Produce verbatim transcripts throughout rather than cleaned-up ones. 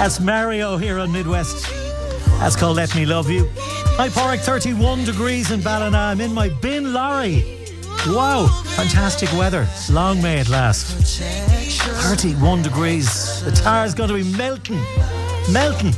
That's Mario here on Midwest. That's called Let Me Love You. Hi, Porrick, thirty-one degrees in Ballina. I'm in my bin lorry. Wow, fantastic weather. Long may it last. thirty-one degrees. The tar's going to be melting. Melting.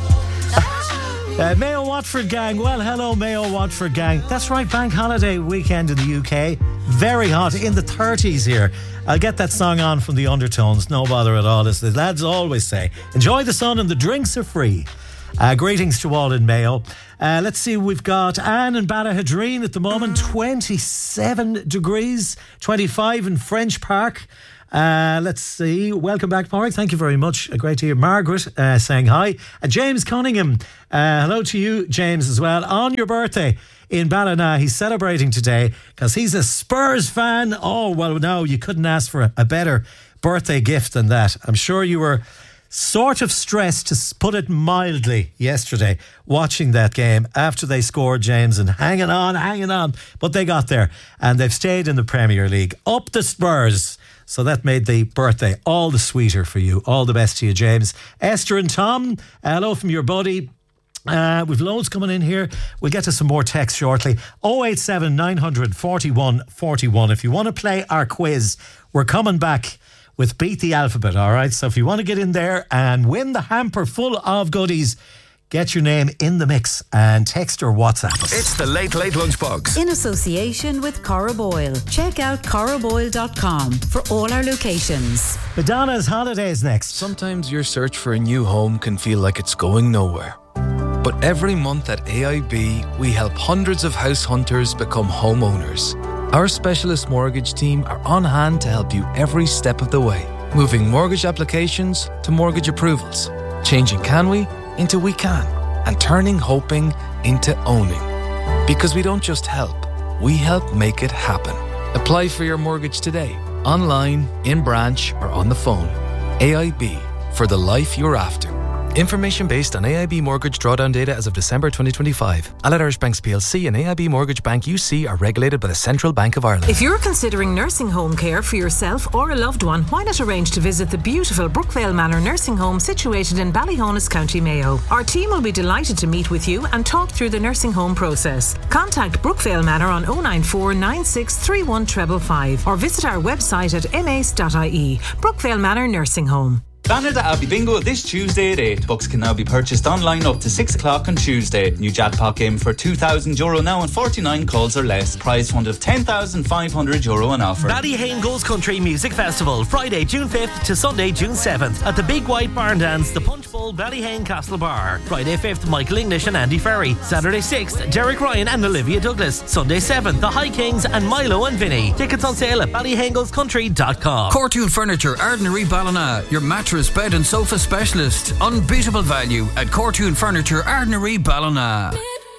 Uh, Mayo Watford gang. Well, hello, Mayo Watford gang. That's right, bank holiday weekend in the U K. Very hot, in the thirties here. I'll get that song on from the Undertones. No bother at all, as the lads always say. Enjoy the sun and the drinks are free. Uh, greetings to all in Mayo. Uh, let's see, we've got Anne in Ballahadreen at the moment, twenty-seven degrees, twenty-five in French Park. Uh, let's see. Welcome back, Porrick. Thank you very much. Uh, great to hear Margaret uh, saying hi. And James Cunningham. Uh, hello to you, James, as well. On your birthday in Ballina, he's celebrating today because he's a Spurs fan. Oh, well, no, you couldn't ask for a, a better birthday gift than that. I'm sure you were sort of stressed, to put it mildly, yesterday watching that game after they scored, James, and hanging on, hanging on. But they got there and they've stayed in the Premier League. Up the Spurs. So that made the birthday all the sweeter for you. All the best to you, James. Esther and Tom, hello from your buddy. Uh, we've loads coming in here. We'll get to some more text shortly. oh eight seven nine hundred forty-one forty-one. If you want to play our quiz, we're coming back with Beat the Alphabet, all right? So if you want to get in there and win the hamper full of goodies, get your name in the mix and text or WhatsApp us. It's the Late Late Lunchbox. In association with Cora Boyle. Check out cora boyle dot com for all our locations. Madonna's Holidays next. Sometimes your search for a new home can feel like it's going nowhere. But every month at A I B, we help hundreds of house hunters become homeowners. Our specialist mortgage team are on hand to help you every step of the way, moving mortgage applications to mortgage approvals, changing can we into we can, and turning hoping into owning. Because we don't just help, we help make it happen. Apply for your mortgage today, online, in branch, or on the phone. A I B, for the life you're after. Information based on A I B mortgage drawdown data as of December twenty twenty-five. Allied Irish Banks P L C and A I B Mortgage Bank U C are regulated by the Central Bank of Ireland. If you're considering nursing home care for yourself or a loved one, why not arrange to visit the beautiful Brookvale Manor Nursing Home situated in Ballyhonus, County Mayo. Our team will be delighted to meet with you and talk through the nursing home process. Contact Brookvale Manor on oh nine four nine six three one five five five or visit our website at m a c e dot i e. Brookvale Manor Nursing Home. Banner the Abbey Bingo this Tuesday at eight. Books can now be purchased online up to six o'clock on Tuesday. New jackpot game for two thousand euro now and forty-nine calls or less. Prize fund of ten thousand five hundred euro on offer. Ballyhane Goes Country Music Festival, Friday, June fifth to Sunday, June seventh at the Big White Barn Dance, the Punch Bowl Ballyhane Castle Bar. Friday fifth, Michael English and Andy Ferry. Saturday sixth, Derek Ryan and Olivia Douglas. Sunday seventh, the High Kings and Milo and Vinny. Tickets on sale at ballyhane goes country dot com. Cortoon Furniture, Ardnary Ballina, your mattress, bed and sofa specialist. Unbeatable value at Cortoon Furniture, Ardnary Ballina.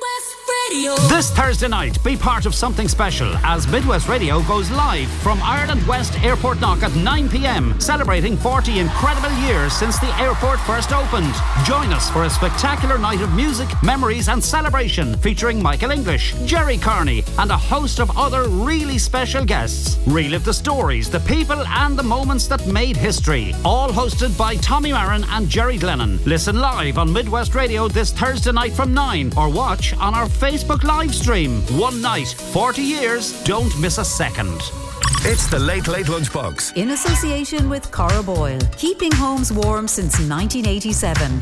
This Thursday night, be part of something special as Midwest Radio goes live from Ireland West Airport Knock at nine p.m, celebrating forty incredible years since the airport first opened. Join us for a spectacular night of music, memories and celebration featuring Michael English, Jerry Carney and a host of other really special guests. Relive the stories, the people and the moments that made history. All hosted by Tommy Marin and Jerry Glennon. Listen live on Midwest Radio this Thursday night from nine or watch on our Facebook live stream. One night, forty years, don't miss a second. It's the Late Late Lunchbox. In association with Cora Boyle. Keeping homes warm since nineteen eighty-seven.